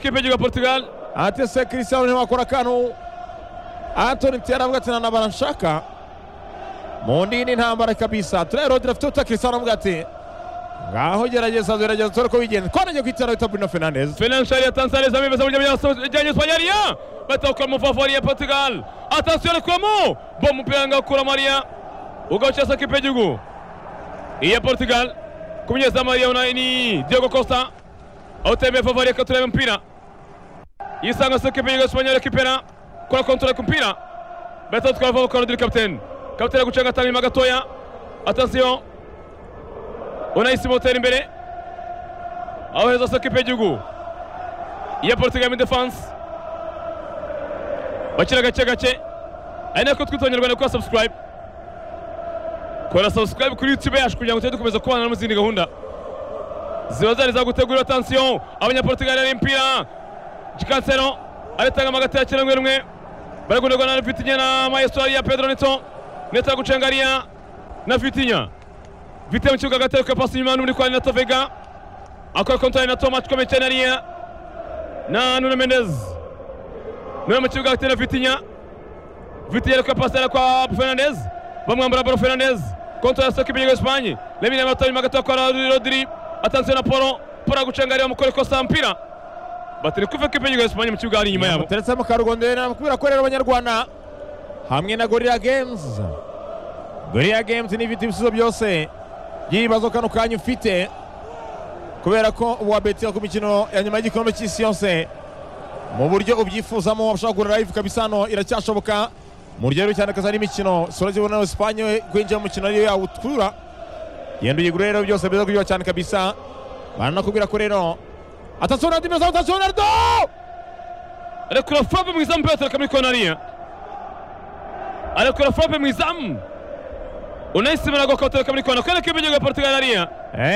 ekipe y'igihugu ya Portugal. atese Cristiano ntiwakora akantu Anthony Taylor avuga ati nta baranshaka mu ndini ntambara kabisa. Turere Rodri afite uta Cristiano avuga ati ngaho gerageza tore ko bigenze ko nagiye kwitara wita Bruno Fernandes. Financial attention les amis, bazamujya bijyanye Espanya. Batoka mu favori ya Portugal. Attention como bom mupira ngakura Maria. Ugacha ekipe y'igihugu ya Portugal. Kumnyeza Maria ni Diego Costa. Otebe favori ya turebe mpira. Yisanga ekipe y'igihugu Espanya rekipera. Kora kontrole ku mpira. Batoka kwa Rodri captain. Captain gucenga tani gatoya. Attention. Unai Simon imbere. Aweza ekipe y'igihugu ya Portugal in defense. Bakira gace ari nako twitonyerwa ko subscribe. Kora subscribe kuri YouTube yacu kugira ngo tujye dukomeza kubana no muzindi gahunda ziba zari za gutegura. Attention abanyaportugal ari mpira Cancelo aritanga magati ya kirangwe rumwe baragundwa na Vitinha na Maestro ya Pedro Neto gucengaria na Vitinha mu kibuga gateruka pasi nyuma n'uri kwa Neto Vega akora control na Thomas Komechenaria na Nuno Mendes mu kibuga gatera Vitinha kwa pasi kwa Fernandes bamwambara Bruno Fernandes control ya ekipe y'igihugu Espanya. Lemina Martins magati kwa Rodri. Attention na Poro gucengaria mukore kosa mpira batiri kuva ekipe y'igihugu Espanya mu kibuga ari inyuma yabo. Teretse mu Karugondo na kubira ko rero abanyarwanda hamwe na Gorilla Games ni ibiti byose yibazo kano kanyu ufite kubera ko wabetira ku mikino ya nyuma y'igikombe cy'isi yose mu buryo ubyifuzamo washaka kugura live kabisa. No iracyashoboka mu rugero cyane kazari imikino soraje bona Espanya kwinjira mu mukino ariyo yawutura yendo yigura rero byose biza kubywa cyane kabisa. Banakubwira ko rero atasona dimeza atasona do arekura frappe mu izamu Petro kamuri konaria arekura frappe mu izamu unayisimira go kotera kamuri kona kana kibe ya Portugal aria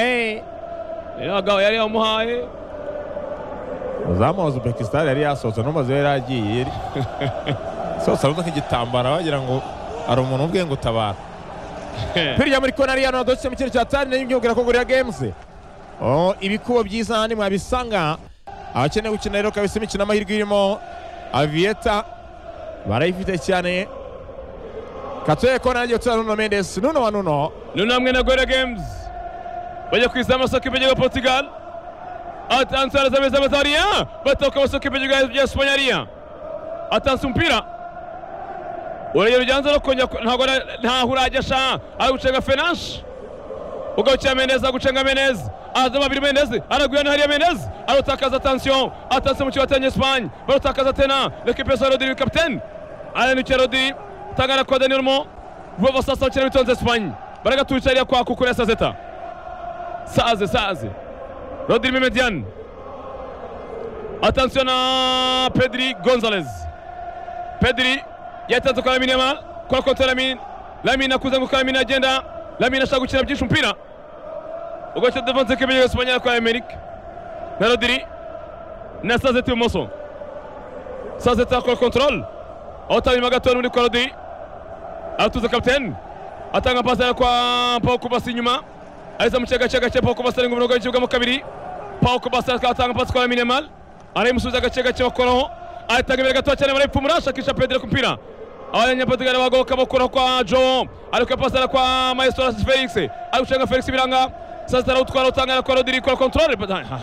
yari amuhaye uzamu Uzbekistan yari yasohotse n'umaze yaragiye sosa ruza kigitambara wagira ngo ari umuntu ubwe ngo tabara pirya muri konaria no doce mu kintu cya tani n'imyugira ko Gorilla Games ibikubo byiza ni mwabisanga abakeneye gukina rero kabisa imikino amahirwe irimo Avieta barayifite cyane. Katoye kona agiye gutera Nuno Mendes Nuno hamwe na Gorilla Games bajya kwizama ekipe y'igihugu Portugal. Attention za Mazaria batoka ekipe y'igihugu ya Espanya. Attention mpira urayero janza no konya nta huragesha ari gucenga Fenash ugacha Mendes gucenga Mendes azama biri Mendes araguya na hariya Mendes arotakaza. Attention mu kibatanye Espanya barotakaza tena l'équipe ya Rodri captain Alain Rodri tagara kwa Daniel Mo vuba sasa cyane bitonze Espanya baragaturisha kwa kukura Sazeta Saze Rodri Median. Attention na Pedri Gonzalez yatanze kwa Lamine Yamal kwa kontra Lamine akuzanguka Lamine agenda Lamine ashaka gukina byinshi mpira ugacha defense ekipe ya Espanya kwa Emerick na Rodri na Sazeta Moso Sazeta kwa control Otami magato muri kwa Rodri atuza captain atanga pasi kwa Pau Kubasi nyuma aiza muchega Pau Kubasi ngo munoga ikibuga mu kabiri Pau Kubasi atanga pasi kwa Lamine Yamal arayimusubiza gacega bakoraho atanga imbere gato cyane barayipfumura ashakisha Pedro kumpira abanyaportugal bagoka bakora kwa João ariko pasi kwa Maestro Felix arushenga Felix biranga sasa utwara utanga kwa Rodri kwa control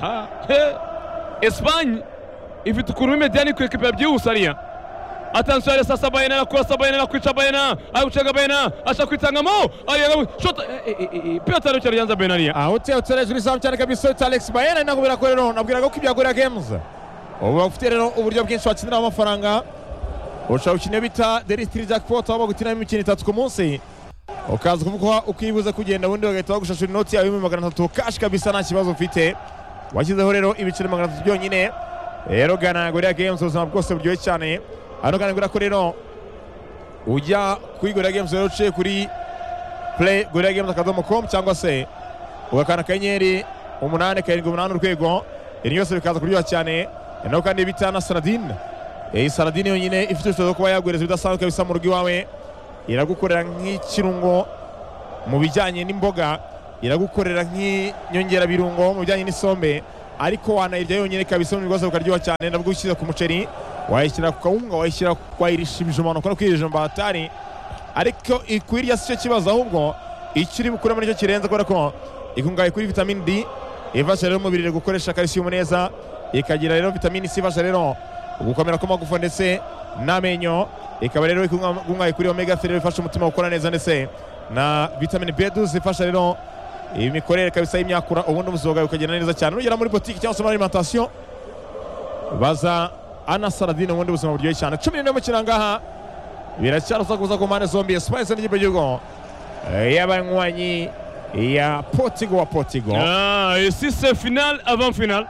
Espanya ifite ukuntu Mediani ku ekipe by'usaria. Attention sasa Baena kwica Baena arushenga Baena ashaka kwitangamo shot Petro Richard Benaria utera juri cyane kabisa Alex Baena nakubira ko rero nabwiraga ko ibya Gorilla Games ubu bafite rero uburyo bwinshi wakinira amafaranga ushaka ukine bita Deristri Jackpot aho gukina imikino 3 ku munsi ukaza kuvuga ukibuza kugenda ubundi bagahita bagushashura inoti yawe 300 cash kabisa nta kibazo ufite washyizeho rero ibiciro 300 byonyine rero gana Gorilla Games ubuzima bwose buryoshye cyane. Hano kanagura ko rero ujya kuri Gorilla Games rero uciye kuri play gorillagames.com cyangwa se ugakana kanyenyeri 878 urwego iri yose bikaza kuryoha cyane. Naho kandi bitana Saladin Saladin yonyine ifite ubushobozi kuba yagwereza bidasanzwe kabisa mu rugo iwawe iragukorera nk'ikirungo mu bijyanye n'imboga iragukorera nk'inyongera birungo mu bijyanye n'isombe ariko wanayirya yonyine kabisa mu bibazo bikaryoha cyane nabwo ushyize ku muceri wayishyira ku kawunga wayishyira kwayirisha ibijumba ukora kwijumba hatari ariko ikwirya si cyo kibazo ahubwo ikiri bukuramo nicyo kirenze kubera ko ikungahaye kuri vitamine D ifasha rero umubiri gukoresha calcium neza ikagira rero vitamine C ifasha rero gukomera kw'amagufa ndetse n'amenyo ikaba rero ikungahaye kuri omega 3 ifasha umutima gukora neza ndetse na vitamine B12 ifasha rero imikorere kabisa y'imyakura ubundi ubuzima bwawe bukagenda neza cyane nugera muri boutique cyangwa se muri alimentation baza Ana Saladine ubundi ubuzima buryoshye cyane 14 mu kirangaha biracyarusakuza ku mpande zombi Spice n'igipe cy'ugo y'abanywanyi ya Portugal wa Portugal. Ici c'est finale avant finale.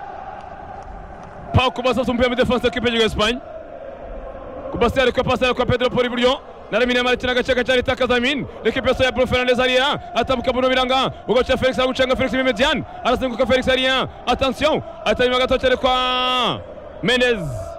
Pau começa son premier défense d'équipe de l'Espagne. Kubasi alikuwa pasi alikuwa Pedro Poribulio. Na Lamine Yamal tena gacheka cyari takaza Lamine. L'équipe ya Bruno Fernandes aria atambuka Bruno Biranga. Ugocha Felix agucenga Felix Memedian. Arasenguka Felix aria. Attention. Atanyuma gato cyane kwa Mendes.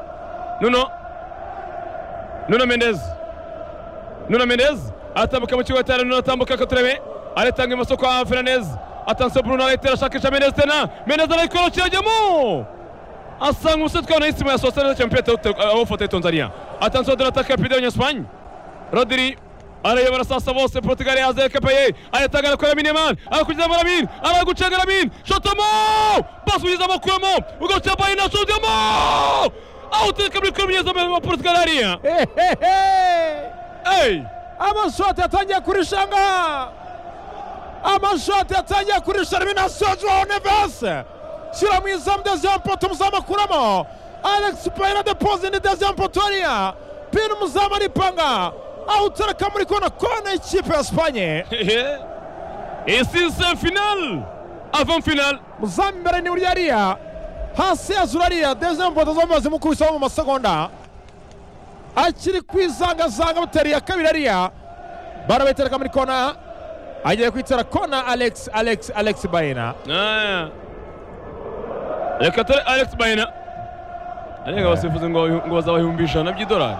Nuno Mendes atambuka mu kigo cyane Nuno atambuka katurebe. Aretanga imoso kwa Fernandes. Attention Bruno aretera shakisha Mendes tena. Mendes arayikorochera jamo. Asanga usetwa na isima ya Sociedad Champions au fote Tanzania. Attention de l'attaque rapide en Espagne. Rodri arayobora sasa bose Portugal yaze kapaye ayatanga kwa Lamine Yamal arakugiza Lamine aragucenga Lamine shotamo basubiza makuramo ugocha bayina shotamo out kabli kumyeza mu Portugal aria amashoti atangiye kurishanga amashoti atangiye kurisha Lamine João Neves shyira mu izamu deuxième poto muzama kuramo Alex Pereira depose ni deuxième potoria pino muzama ripanga autaraka muri kona ikipe ya Espagne. Ici c'est finale avant finale muzama imbere ni uri aria hasi yazuraria deuxième poto zomaze mukubisa mu masegonda akiri kwizangazanga buteri ya kabiri aria barabetereka muri kona agiye kwitera kona Alex Baena. Reka tore Alex Baena arega basifuze ngo bazabahimbisha na by'idolari.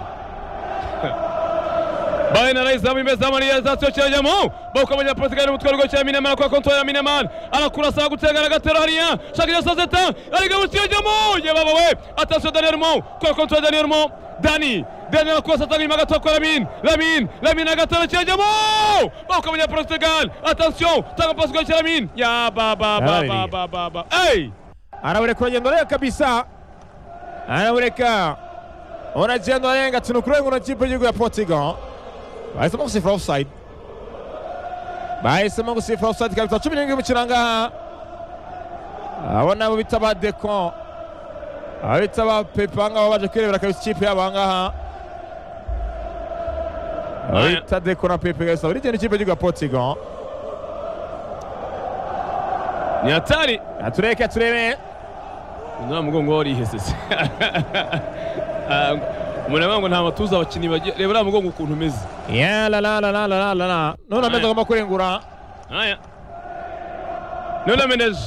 Baena raizamu imeza realization cyajyamo bakomanya Portugal mu twego cya Lamine Yamal kwa control ya Lamine Yamal arakurasa gutega na gatero hariya shakira Sazeta ariga cyajyamo yebaba we attention Daniel Mo kwa control Daniel Mo Dani akosa tagima gato kwa Lamine agatero cyajyamo bakomanya Portugal attention tanga pass kwa Lamine ya baba anaureka uragendo reka kabisa anaureka uragendo renga tunukurenga na kipe y'igihugu ya Portugal bahisemo gusifura offside kabisa 17 mu kiranga abona abo bita ba Deco abita ba Pepanga baje kwirebera kabisa ikipe y'abangaha abita Deco na Pepe kabisa buri gihe ikipe y'igihugu ya Portugal ni hatari atureke turebe nta mugongo wari ihesese umuntu ngo nta matuza abakinnyi bagiye reba mugongo ukuntu umeze ya la none ameze agomba kurengura Nuno Mendes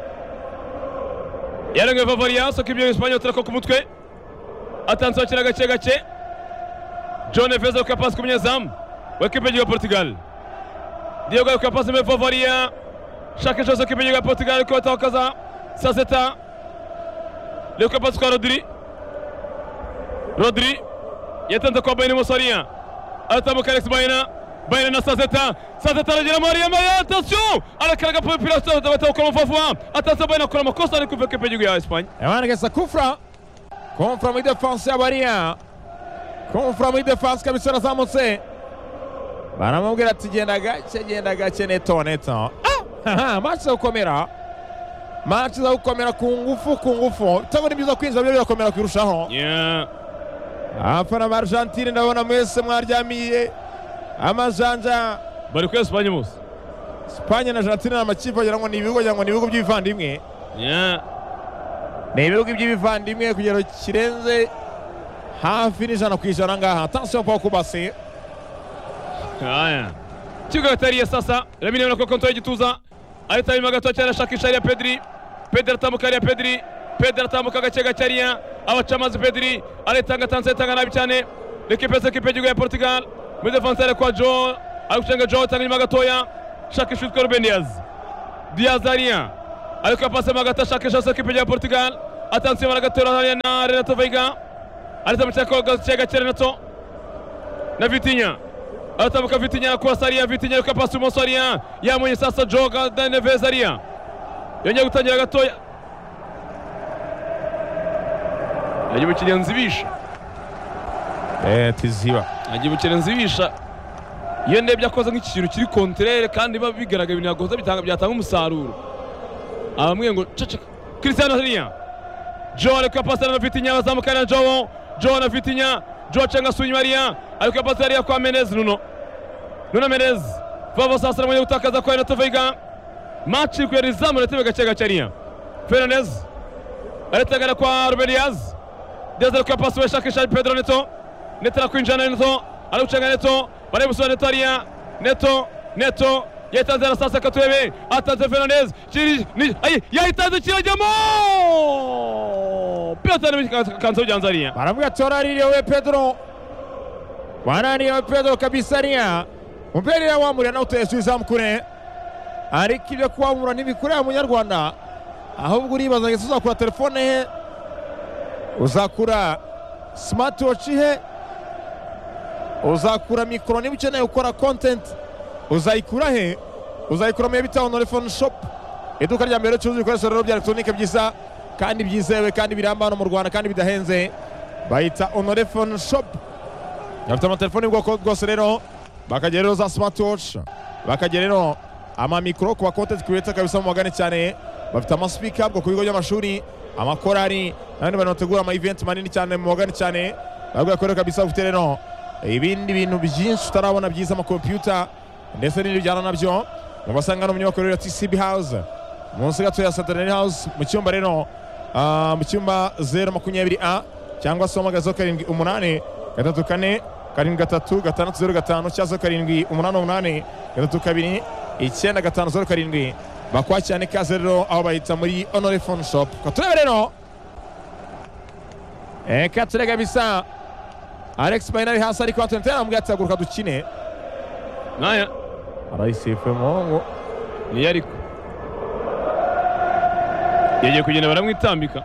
yarenge Vavaria soka ibyo Espanye uterako ku mutwe atanze akira gake João Neves au capaz ku munyezamu w'equipe y'igihugu Portugal Diogo au capaz de Vavaria chaque chose equipe y'igihugu Portugal ko atakaza Sazeta le capaz kwa Rodri yatanda kwa Baena Mosaria atamuka Alex Baena na Sazeta rajira Maria attention arakaraga population batako kwa Fafwa attention Baena kwa makosa ari kuva equipe y'igihugu ya Espagne yamanegesa kufra mu defense ya Baria mu defense kabisa razamutse baramubwira ati genda gace neto match za gukomera ku ngufu tabone biza kwinza byo birakomera kwirushaho afana ba Argentine ndabona mwese mwaryamiye amajanja bari ku Espagne mose Espagne na Argentine amakipe agira ngo ni ibihugu by'ibivandimwe ni ibihugu by'ibivandimwe kugero kirenze hafi n'ijana ku ijana ngaha attention kwa kubase kigo gatariye sasa Lamine Yamal kwa control y'igituza ahita yima gato cyane shakisha ya Pedri atamuka ya Pedri atamuka gake cyariya abacamazi Pedri aretanga tanga nabi cyane l'équipe y'igihugu ya Portugal mu defenseur kwa Joe arucenga Joe tanga yima gatoya shakisha kwa Ruben Diaz aria ariko yapase magata shakisha ekipe ya Portugal. Attention baragatora hariya na Renato Veiga. Arita muchako gachega cha Renato na Vitinha. Atamuka Vitinha kwa Saria. Vitinha yuko pasi Mosaria yamunye sasa Joga Neves Aria yongeye gutangira gatoya agiye nzibisha tiziba agiye nzibisha iyo ndebye akoze nk'ikintu kiri kontrere kandi bigaragaye ibintu yagoze byatanga umusaruro abamwe ngo ceceka Cristiano Ronaldo Joe ariko pasi na Vitinha bazamuka na Joe na Vitinha Joe cenga Suny Maria ariko pasi Aria kwa Nuno Menez Vavo sasa mwenye utakaza kwa Renato Veiga match kwa Rizamu na gachega charia Fernandes aletagana kwa Ruben Diaz Diaz kwa pasi wa shakisha Pedro Neto na kuinjana Neto aluchenga Neto barebuso Netaria Neto yatanzana sasa katwebe atanze Fernandes chiri ni yatanze chirajamo Pedro kanzo janzaria baramubwira torarire we Pedro wananiye Pedro kabisa Mupira wamuri na uteshiza mkure ariko ibyo kwamura n'ibikure ya munyarwanda ahubwo uribaza ngo uzakura telefone he uzakura smartwatch he uzakura mikro niba ukeneye gukora content uzayikura he uzayikura mu bita Onolefone shop iduka rya mbere cyuzuye ibikoresho rero bya electronique byiza kandi byizewe kandi biramba hano mu Rwanda kandi bidahenze bayita Onolefone shop yafite amatelefone y'ubwoko bwose rero bakagera za smartwatch bakagera ama micro kwa content creator kabisa mu magane cyane bafite ama speaker bwo ku bigo by'amashuri amakorari nandi banategura ama event manini cyane mu magane cyane bagwa koreka kabisa ufite rero ibindi bintu byinshi utarabona byiza ama computer ndetse n'ibindi bijyana nabyo mu basangano mu nyubako ya TCB House munsi gato ya Centenary House mu cyumba rero mu cyumba 020A cyangwa se magazo 78 34 7-3-6-0-5 cyazo 7-8-8 3-2 9-5-0-7 bakwa cyane kaze rero aho bahita muri Onolefone shop katurebe rero katurega bisa Alex Baena hasi ariko atentera amubwira guruka dukine naya arayisefemo ngo ni yariko yagiye kugenda baramwitambika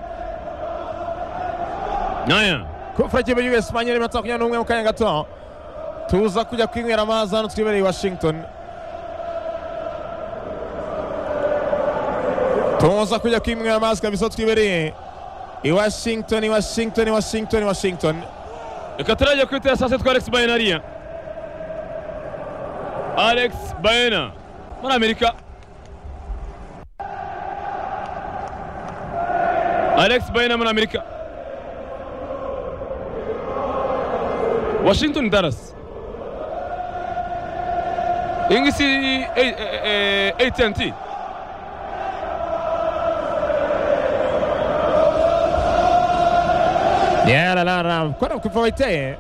naya Kufraki b'U Espanye ni matakunya n'umwe mu kanya gato tuza kujya kwinywera amazi hano twibereye Washington tuza kujya kwinywera amazi kabisa twibereye Washington reka turajya kwitera sase twa Alex Baena ariya Alex Baena muri Amerika Alex Baena muri Amerika Washington Dallas ingisi AT&T la kwa kufaite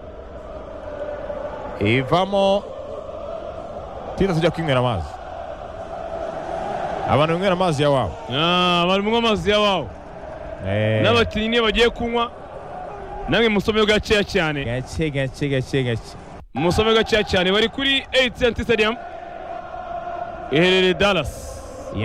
ivamo tira tujya kwinywera amazi abantu binywera amazi ya wabo abantu binywera amazi ya wabo n'abakinnyi bagiye kunywa namwe musome gace cyane gace musome gace cyane bari kuri AT&T Stadium iherereye Dallas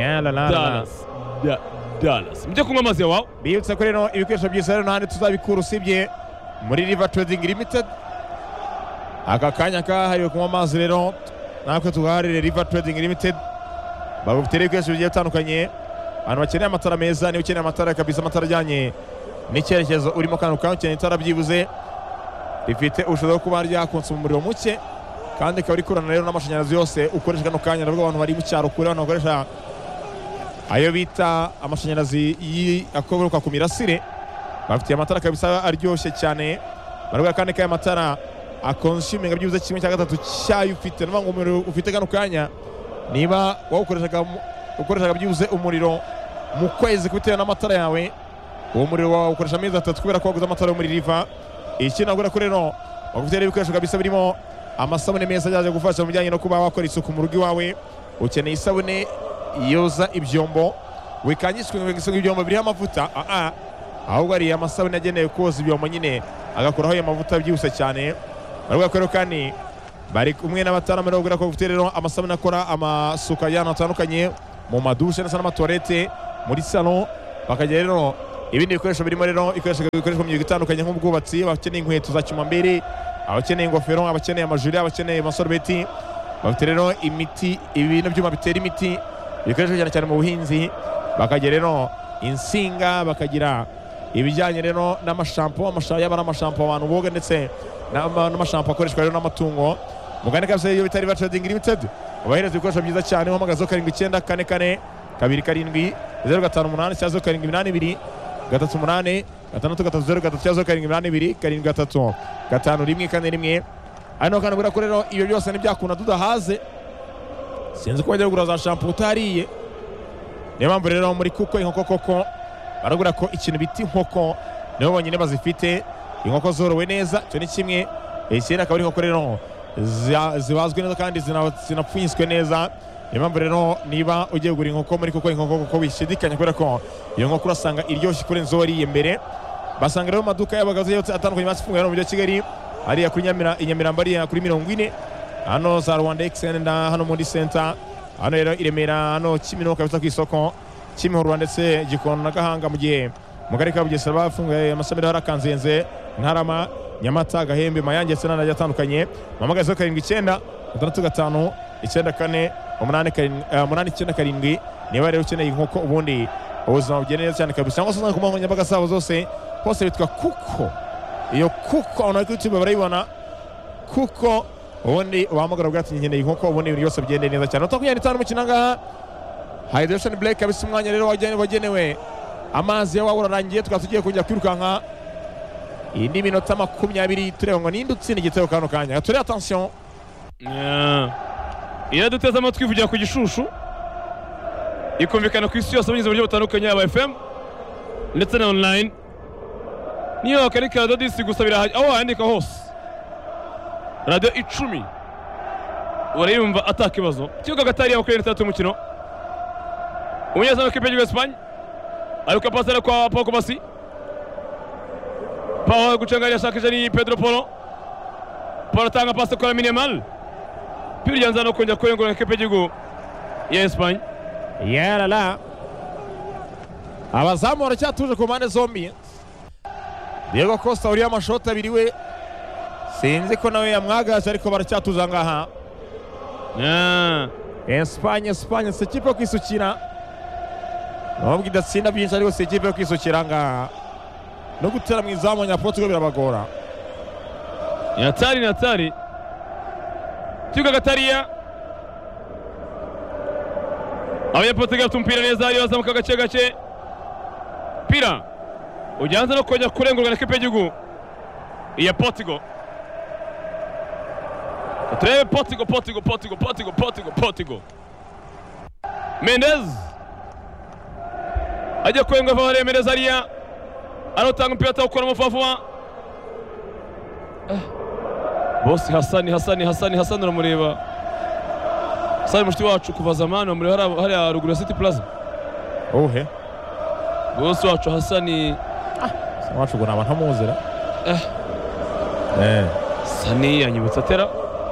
Dallas mujye kunywa amazi ya wabo biyutse ko rero ibikoresho byose rero n'ahandi tuzabikura usibye muri River Trading Limited aka kanya kahariwe kunywa amazi rero natwe tugaharire River Trading Limited bagufite ibikoresho bigiye bitandukanye abantu bakeneye amatara meza niba ukeneye amatara kabisa amatara ajyanye n'icyerekezo urimo kandi ukaba ukeneye itara byibuze rifite ubushobozi bwo kuba ryakonsoma umuriro muke kandi ikaba rikorana rero n'amashanyarazi yose ukoresha kano kanya nabwo abantu bari mu cyaro kure abantu bakoresha ayo bita amashanyarazi akomoka ku mirasire bafite amatara kabisa aryoshye cyane barabwira kandi ko aya matara akonsuminga byibuze 1/3 cyayo ufite no ngo umuriro ufite kano kanya niba ukoreshaga byibuze umuriro mu kwezi kubitewe n'amatara yawe uwo muriro wawe ukoresha amezi 3 kubera ko waguze amatara yo muri Riva iki nagura ko rero bagufite ibikoresho kabisa birimo amasabune meza yaje gufasha mu bijyanye no kuba wakora isuku mu rugo iwawe ukeneye isabune yoza ibyombo wikanyishwe ngo ibyombo biriho amavuta ahubwo ari amasabune agenewe koza ibyombo nyine agakuraho ayo mavuta byihuse cyane barabwira ko rero kandi bari kumwe n'abatara muri bagura ko bafite rero amasabune akora amasuka y'ahantu hatandukanye mu madushe ndetse n'amatoilette muri salon bakagira rero ibindi bikoresho birimo rero bikoreshwa mu gihe gitandukanye nk'ubwubatsi abakeneye inkweto za kimambere abakeneye ingofero abakeneye amajuri abakeneye amasorbeti bafite rero imiti ibintu byuma bitera imiti bikoreshwa cyane cyane mu buhinzi bakagira rero insinga bakagira ibijyanye rero n'amashampo yaba n'amashampo abantu boga ndetse n'amashampo akoreshwa rero n'amatungo mugane kabisa iyo bitari Trading Limited abahereza ibikoresho byiza cyane uhamagaza 7944 227 058 cyangwa 782 38 630 782 73 5141 hano kandi bura rero iyo byose n'ibyakunda tudahaze sinzi ko bajya kugura za shampoo utariye niyo mpamvu rero muri kuko inkoko koko baragura ko ikintu biti inkoko nibo bonyine bazifite inkoko zorowe neza cyo ni kimwe ikindi akaba ari inkoko rero zibazwe neza kandi zinapfunyiswe neza niyo mpamvu rero niba ugiye kugura inkoko muri kuko inkoko kuko wishidikanya kubera ko iyo nkoko urasanga iryoshye kurenza uwo wariye mbere basanga rero maduka y'abagazi yose atandukanye basifunguye mu mujyi wa Kigali hariya kuri Nyamirambo hariya kuri 40 hano za Rwanda XN hano muri center hano rero i Remera hano Kimironko kabisa ku isoko Kimihurura ndetse Gikondo na Gahanga mu gihe mu karere ka Bugesera bafunguye amasamiro harakanzenze Ntarama Nyamata Gahembe Mayange ndetse n'andi atandukanye mamagazo 79 65 94 897 niba rero ukeneye inkoko ubundi ubuzima bugende neza cyane kabisa cyangwa se ku manyambaga zabo zose hose bitwa kuko iyo kuko ona kuri YouTube barayibona kuko ubundi ubahamagara bwati nkeneye inkoko ubundi ibintu byose bigende neza cyane utakunyana 5 mu kinanga hydration break kabisa umwanya rero wagenewe amazi yawe urarangiye tukatugiye kujya kwirukanka indi minota 20 tureba ngo ninde utsinda igitego kano kanya turi attention iya duteze amatwi vugira ku gishushu ikumvikana ku isi yose binyuze mu buryo butandukanye aba FM ndetse na online niyo akarika radio disi gusabira aho handika hose radio 10 urayumva atakibazo kibuga gatari ya 23 umukino umunyezamu w'ikipe y'igihugu Espagne ariko pasera kwa Paco Basi Paul gucanganya shakije ni Pedro Polo tanga pasi kwa Minimal pili yanza no kongera kurengura ikipe y'igihugu ya Espagne yarala abazamu baracyatuje ku mpande zombi Diego Costa uriya amashoti abiri we sinzi ko nawe yamwagaje ariko baracyatuza ngaha Espagne si ikipe yo kwisukira nubwo idatsinda byinshi ariko si ikipe yo kwisukira ngaha no gutera mu izamu nya Portugal birabagora Natari kibuga gatariya Abanyaportugal tumpira neza ari bazamuka gace pira ujanza no kongera kurengurwa n'ikipe y'igihugu iya Portugal turebe Portugal Mendes ajya kurenga vare Mendes ariya anotanga mpira atawukora mufafuwa bosi Hassan uramureba Hassan mushiti wacu kuva zamani umureba hariya ruguru ya City Plaza ohe bosi wacu Hassan wacu ngo naba ntamuzira Sani yanyibutsa tera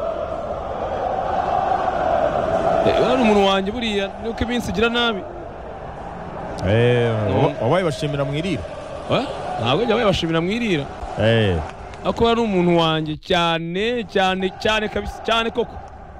ari umuntu wanjye buriya nuko iminsi igira nabi wabaye bashimira mwirira ntabwo yabaye bashimira mwirira ako ari umuntu wanjye cyane kabisa cyane koko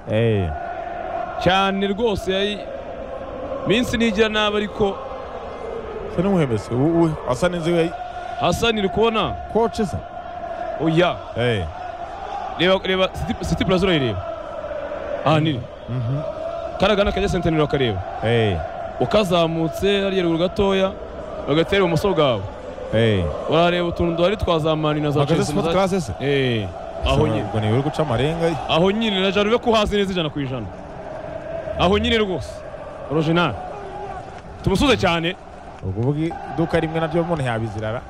cyane rwose minsi nigira nabi ariko se n'umuhebese Hassan nzi Hassan iri kubona coach se oya reba City Plaza urayireba niri karagana kajya Centenary akareba ukazamutse hariya ruguru gatoya bagatera ibumoso bwawe urareba utuntu duhari twazamani na za Chelsea aho nyine ngo ni uri guca amarenga aho nyine na jarube ko hazi neza 100% aho nyine rwose original tumusuze cyane uvuga iduka rimwe nabyo umuntu yabizirara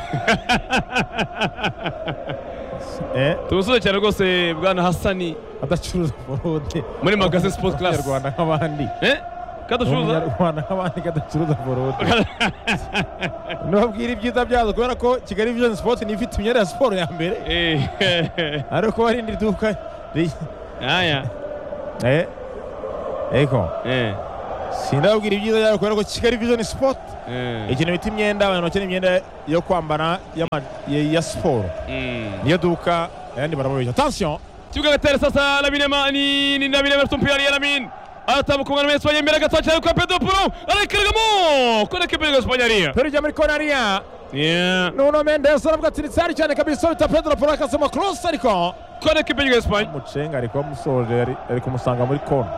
tumusuze cyane rwose bwana Hassan adacuruza forode muri magazine sport class Rwanda nk'abandi kadacuruza Rwanda nk'abandi kadacuruza forode nubwira ibyiza byazo kubera ko Kigali Vision Sport ni ifite imyenda ya siporo ya mbere ariko barindi duka aya eko sindababwira ibyiza byayo kubera ko Kigali Vision Sport ikintu bita imyenda abantu bakeneye imyenda yo kwambara ya siporo niyo duka ayandi barababeshya. Attention kibuga gatera sasa Lamine Lamine mpira ya Lamine atabukunga na Espanya imbere gatwacha kwa Pedro Porro arakaragamo kona kibega Espanya Perija muri konaria Nuno Mendes aravuga ati nitsari cyane kabisa bita Pedro Porro akasema cross ariko kona kibega Espanya mucenga ariko musoje ari kumusanga muri kona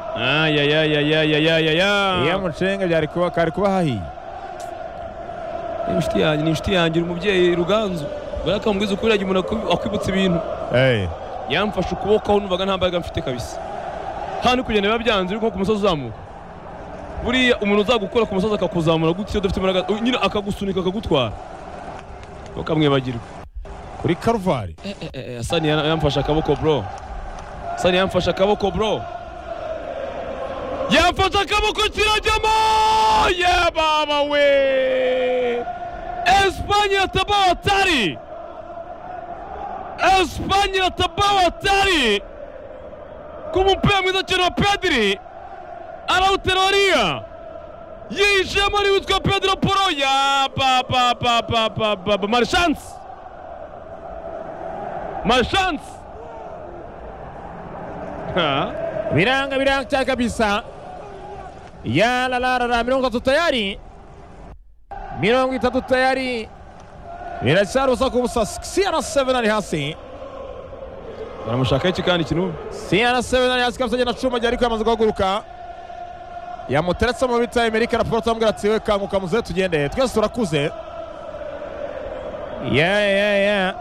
ya mucenga byari kuba hahi ni inshuti yanjye umubyeyi Ruganzu barakamubwiza ukuri yagiye umuntu akwibutsa ibintu yamfashe ukuboko aho numvaga nta mbaraga mfite kabisa hano kugenda biba byanze uri ku musozi uzamuka buriya umuntu uzagukora ku musozi akakuzamura gutyo dufite imbaraga nyine akagusunika akagutwara bakamwibagirwa kuri Karuvali. Sani yamfashe akaboko bro, Sani yamfashe akaboko bro, yamfashe akaboko kirajyamo ye baba we. Espanya tabao hatari, Espanya tabao hatari kumupea mwiza cyane wa Pedri arauteroria yishema ari witwa Pedro Porro ya baba Malchance biranga cyane kabisa ya la 30 tayari 30 tayari biracyari ku busa CR7 ari hasi baramushaka iki kandi kintu CR7 ari hasi kabisa agenda cuma ariko yamaze guhaguruka yamuteretse mu bita Amerika raporo tambwira ati we kanguka muze tugende twese turakuze ya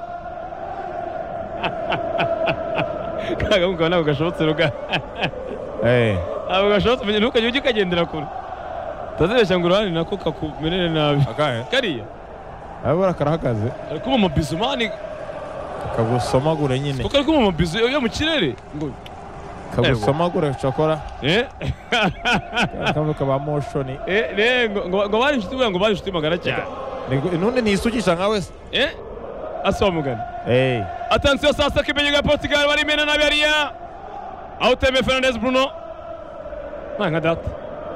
kaga mugana ugashobotse ruga abo gashobotse menye ntukajye ukagendera kure tazibeshya ngo urani nako kakumerere nabi kariya abura karahagaze ariko mu mabizumani kagusomagure nyine kuko ariko mu mabizu yo mu kirere ngo kagusomagure chokora kavuka ba motion ngo bari inshuti magana cyane none nisukisha nka wese asomugana attention sasa kibenye Portugal bari mena na bariya Auteme Fernandes Bruno manga data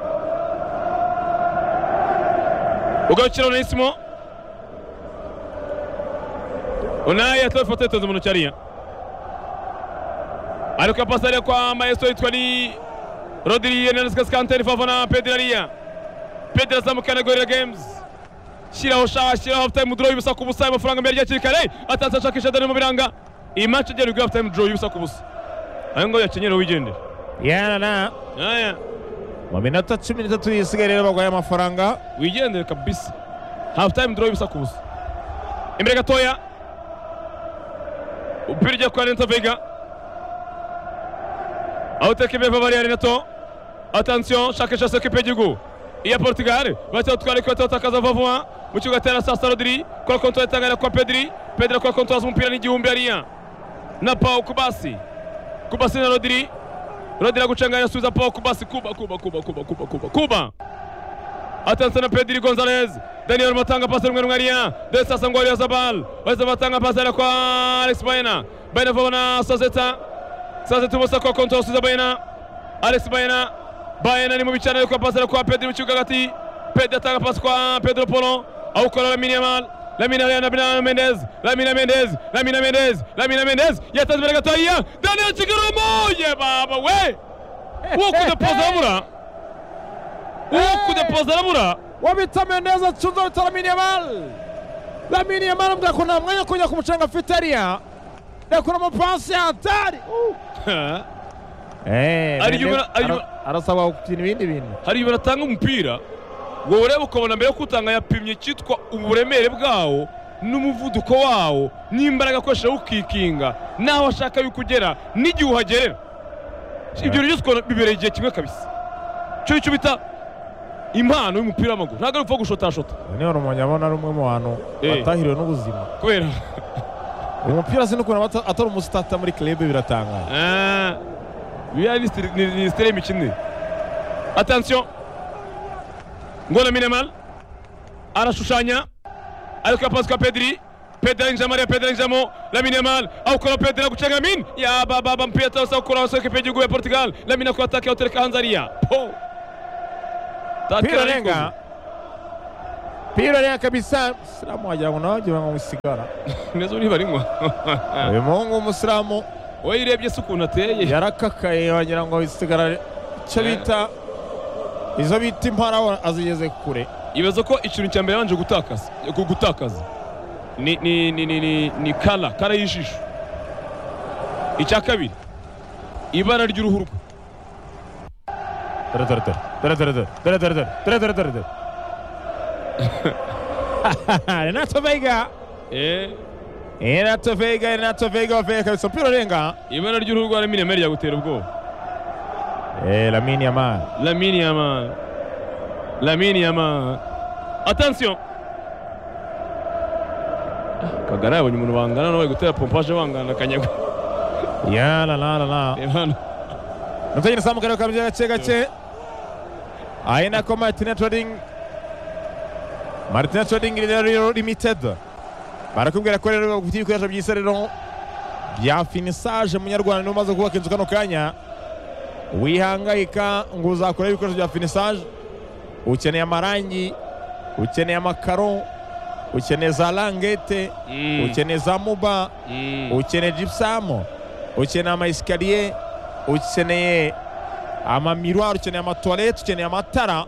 ugakira Onesimo Unai atofote tozo muno charia aruka pasare kwa maestro itwali Rodri Hernandez Cascante favona Pedri zamukana Gorilla Games shiraho half time draw y'ubusa ku busa amafaranga mbere y'akiri kare atanze ashakisha Dani mu biranga iyi match igera half time draw y'ubusa ku busa ayo ngo yakenyera wigendera yana mu minota 13 yisigaye rero bagwaye amafaranga wigendera kabisa half time draw y'ubusa ku busa imbere gatoya upirije kwa Renato Veiga Auteke beva bari Renato attention shakisha s'occuper du go iya Portugal batotwara ko totakaza vavwa mu kibuga tera sasa Rodri kwa konto yatangana kwa Pedri kwa konto azumupira n'igihumbi ariya na Pau Kubasi na Rodri agucanganya suza Pau Kubasi Kuba attention na Pedri Gonzalez Daniel Matanga pasa rumwe ariya de sasa ngo ariya Zabal batanga pasa kwa Alex Baena vona Sazeta musa kwa konto suza Baena Alex Baena ni mu bicana kwa pasa kwa Pedri mu kibuga gati Pedri atanga pasa kwa Pedro Porro au kwa Lamine Mendes yatazibera gatoya Daniel Chigaromo ye baba we ukudepoza ramura wabita Mendes atsunza bita Lamine Yamal mdakuna mwanya kuja kumuchanga fitaria ndakuna mapasi hatari arasaba gukina ibindi bintu hari ibintu atanga umupira wowe ureba ukabona mbere yo kutanga yapimye cyitwa uburemere bwawo n'umuvuduko wawo n'imbaraga akoresha ukikinga naho ashaka yuko ugera n'igihe uhagerera ibyo rero byose bibereye igihe kimwe kabisa cyo bita impano y'umupira w'amaguru ntabwo ari upfa gushotashota ni urumanyabona ari umwe mu bantu batahiriwe n'ubuzima kubera umupira sinukuna atari umusitata muri club biratangaje biya ni style mikine attention ngo Lamine Yamal arashushanya ariko pass kwa Pedri injamo Lamine Yamal au kwa Pedri gucenga min ya baba mpira tawasa ukora soke pejugu ya Portugal Lamine kwa attack ya Hanzaria Pira renga. Pira renga kabisa. Islamu wagira ngo nawe wagira ngo wisigara. Neza uri barimwa. Uyu muhungu w'umusilamu we yirebye se ukuntu ateye yarakakaye wagira ngo wisigara icyo bita izo bita impara azigeze kure. Ibaza ko ikintu cya mbere yabanje gutakaza ni kara y'ijisho. Icya kabiri ibara ry'uruhu rwe. Renato Veiga. Renato Veiga kabisa mpira renga. Ibara ry'uruhu rwa Lamine Yamal yagutera ubwoba. Lamine Yamal. Attention. Kagara yabonye umuntu bangana nawe gutera pompage bangana kanyagwa. Ya la. Nutanye samu kare kamje gace. Aina ko Martinez Trading Limited. Barakubwira ko rero gufite ibikoresho by'isa rero bya finissage munyarwanda no maze kubaka inzu kano kanya. Wihangayika ngo uzakora ibikoresho bya finissage. Ukeneye amarangi, ukeneye amakaro, ukeneye za langete, ukeneye za muba, ukeneye gypsum, ukeneye ama escalier, ukeneye ama miroir, ukeneye ama toilette, ukeneye amatara,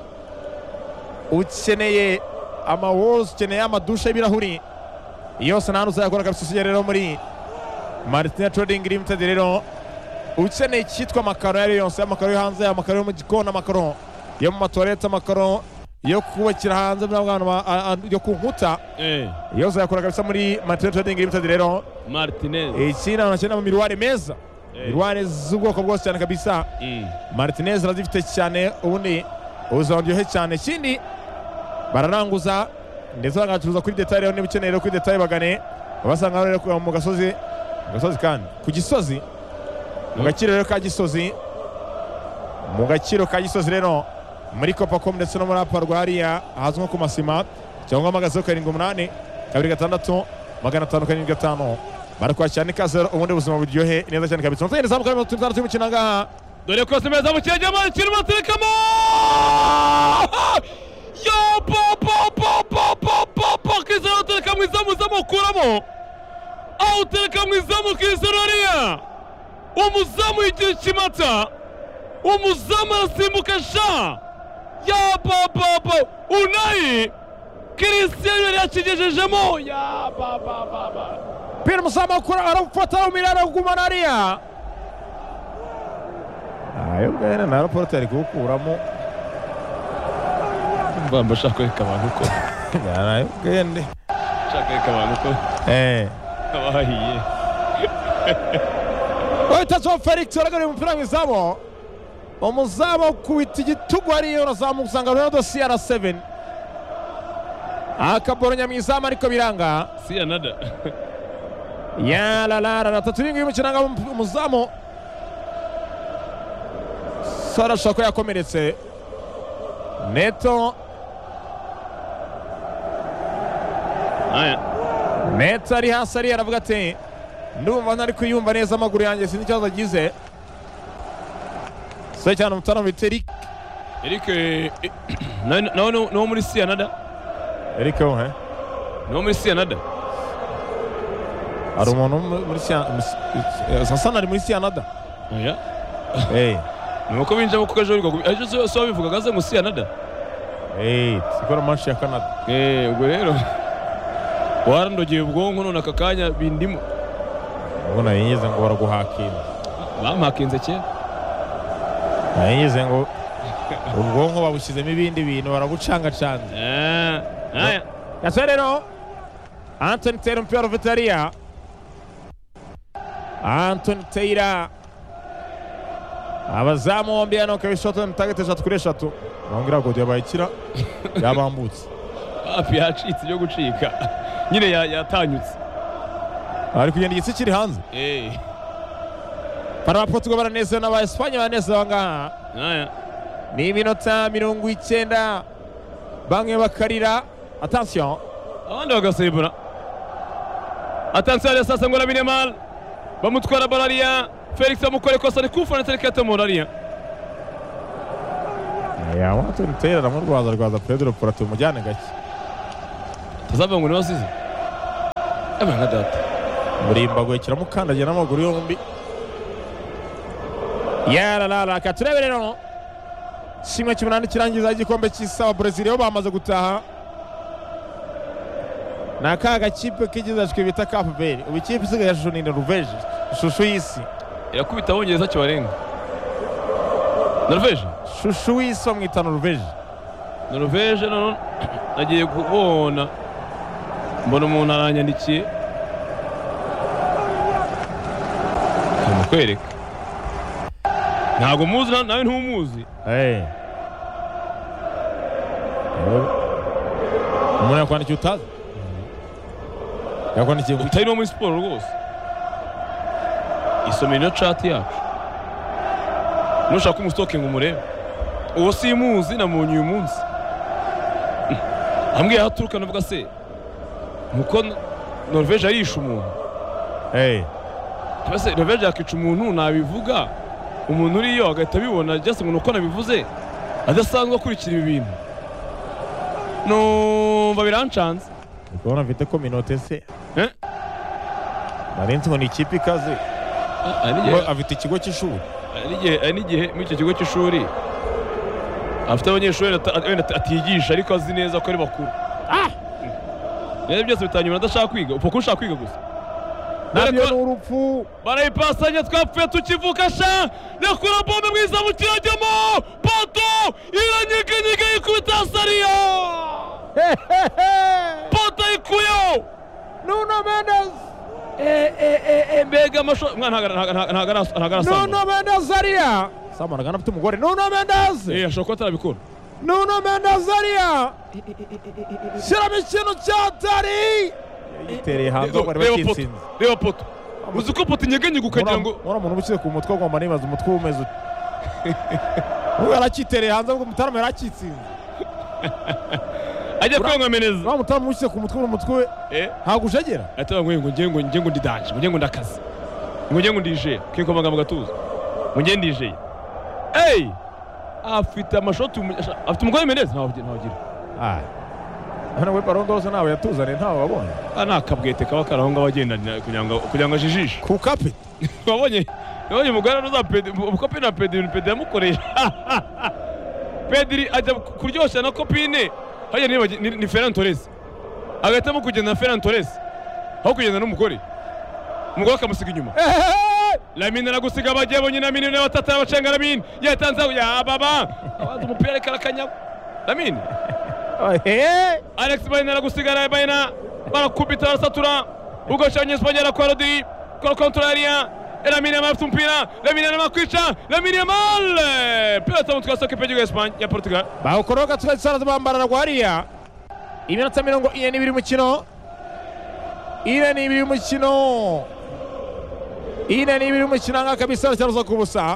ukeneye ama walls, ukeneye ama douche y'ibirahuri. Yose nta uzakora kabisa rero muri Martinez Trading Limited rero. Ukeneye icyitwa amakaro yari yose, amakaro yo hanze, amakaro yo mu gikoni, amakaro yo mu matoilette, amakaro yo kubakira hanze n'abantu yo ku nkuta. Yose yakora kabisa muri Martinez Trading Limited rero. Martinez ikina anakina mu miroir meza, miroir z'ubwoko bwose cyane kabisa. Martinez arazifite cyane ubundi uzaryohe cyane. Kindi bararanguza ndetse bagacuruza kuri detail rero niba ukeneye kuri detail bagane basanga rero mu gasozi kandi ku Gisozi mu gakiro rero ka Gisozi, mu gakiro ka Gisozi rero muri Copacom ndetse no muri Aparwaria ahazwi nko ku Masima cyangwa magazo 78 26 575 barakwakira n'ikaze ubundi buzima buryohe neza cyane kabisa. Nzanye zamu kandi tuzara tumukina ngaha dore ko semeza mu cyeje mu kirimo terekamo yo kizaro terekamo izamu kuramo au terekamo izamu kizararia umuzamu yigira ikimata, umuzamu arasimbuka sha ya Unai Cristiano yari yakigejejemo ya Pira muzamu akora arafata umirara kugumana ariya. Ayo bwana na raporo ari kukuramo mbamba shaka abantu ko yarayo gende shaka abantu ko abahiye Oitazo Felix aragari umupira mwizamu. Umuzamu kubita igitugu ariyo nazamu usanga Ronaldo CR7 akaboronya mwizamu ariko biranga Sianada ya la taturinga y'umukiranga umuzamu Sara shako yakomeretse Neto Neto ari hasi ari aravuga ati ndumva ntari kuyumva neza amaguru yanjye sinzi ikibazo agize. Se cyane umutara bita Eric no muri Sianada. Eric no muri Sianada. Ari umuntu muri Sianada sasa ari muri Sianada. Oya nuko binja mu kujorwa ejo so bivuga gaze mu Sianada. Sikora match ya Canada. Ubwo rero warandogeye ubwonko none akakanya bindimo. Ubona yigeze ngo baraguhakinze. Bampakinze cye. Yigeze ngo ubwonko babushyizemo ibindi bintu baragucanga-canga. Yasa rero Anthony Taylor mpira Vitaria. Anthony Taylor abazamu bombi hano kabishota mutagete 3-3 nongira ngo yabayikira yabambutse hafi yacitse byo gucika nyine yatanyutse ari kugenda igitsi kiri hanze para Portugal baraneze n'aba Espanya baneze banga ni iminota 90 bamwe bakarira. Attention abandi bagasebura. Attention sasa ngo Lamine Yamal bamutwara bararia Felix amukore kosa ni kufana terekete Moraria ya watu nitera mu rwaza Pedro Porto mujyane gake tazava ngo niwasize abana data murimba gwekira mukandagira n'amaguru yombi yarara katurebe rero kimwe cy'umunani kirangiza igikombe cy'isa Brazil yo bamaze gutaha nakaga kipe kigizashwe bita Cape Verde ubu kipe isigaye yashusho ni Norvège shushu y'isi yakubita abongereza kibarenga Norvège shushu y'isi bamwita Norvège none nagiye kubona mbona umuntu aranyandikiye kamukwereka ntabwo muzi nawe ntumuzi umuntu yakwandikiye utazi yakwandikiye utari no muri siporo rwose isomero ino chat yacu nushaka umustokinga umurebe uwo simuzi namunye uyu munsi ambwiye haturuka navuga se nuko Norvège arisha umuntu base Norvège yakica umuntu nabivuga umuntu uriyo agahita bibona just ngo nuko nabivuze adasanzwe akurikira ibi bintu numva birancanze ukabona mfite kominote se narenze ngo ni ikipe ikaze afite ikigo cy'ishuri n'igihe muri icyo kigo cy'ishuri afite abanyeshuri atiyigisha ariko azi neza ko ari bakuru rero byose bitanyuma adashaka kwiga upfa ko ushaka kwiga gusa nabyo ni urupfu barayipasanya twapfuye tukivuka sha nakura bombe mwiza mu kirajyamo poto iranyeganyega yikubita sariya poto ikuyo Nuno Mendes mbega amasho mwana ntagarasa Nuno Mendes ariya samana gana afite umugore Nuno Mendes ashobora kuba atarabikora Nuno Mendes ariya shyiramo ikintu cyatari yitereye hanze bari bakitsinze reba poto uzi ko poto inyeganyega ukagira ngo ura muntu ubushyize ku mutwe agomba nibaza umutwe umeze ubu arakitereye hanze ahubwo mutarama yarakitsinze ajya kwanga Meneza ura mutarama ushyize ku mutwe umutwe we ntabwo ujegera ataba ngo ngiye ngo ndidanje ngo ndakaze ngo ndije kiko magambo gatuza ngo ndije afite amashoti afite umugore Meneza ntawagira hano we barongo hose nawe yatuzane ntawe wabonye nakabwete kaba karahonga abagendana kugira ngo ajijishe ku kape wabonye umugore uza kopi na Pedri yamukoresha Pedri ajya kuryoshya na kopine hajya ni Ferran Torres agahitamo kugenda na Ferran Torres aho kugenda n'umugore akamusiga inyuma Lamine aragusiga bagiye bonye na Lamine batatu abacenga Lamine yatanze ya baba abaza umupira reka arakanya Lamine Alex Baena aragusigara Baena barakubita barasatura ugashanya Espanyol kwa Rodri kwa kontraria Lamine afite umupira Lamine amakwica Lamine Yamal pesa mutwasa kipeje ya Espanya ya Portugal bawukoroga twasara bambara rwariya iminota 42 mukino ine ni ibiri mukino nga kabisa cyaruza kubusa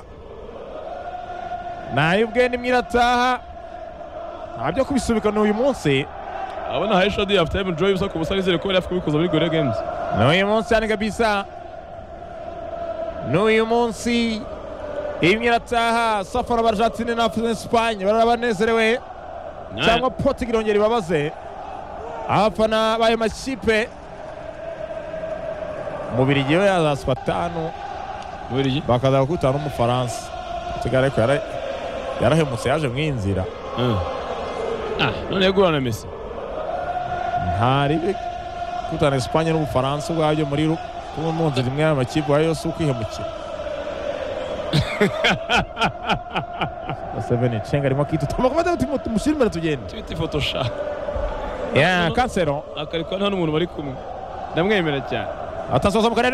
nayo ubwende mwirataha ntabyo kubisubikana uyu munsi abona haisha di after time drive so kubusa nizere ko yafuka bikoza muri Gorilla Games n'uyu munsi yani kabisa n'uyu munsi imwirataha safara barjatine na Espagne barabanezerewe cyangwa Portugal irongera ibabaze abafana bayo makipe mubiri giye yazaswa 5 mubiri bakaza gukutana n'umufaransa Portugal ko yarahemutse yaje mwinzira none yagurana Messi ntari kutana Espagne n'Ubufaransa ubwabyo muri munsi zimwe y'amakipe ayo yose ukwihemukira 7 cenga arimo kitutama kumata tumushimira tugende twite photoshop Cancelo akariko nta n'umuntu bari kumwe ndamwemera cyane atasoza mu